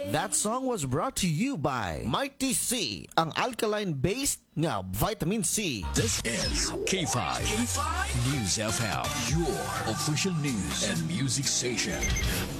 That song was brought to you by Mighty C, ang alkaline-based nga vitamin C. This is K5 News FM, your official news and music station.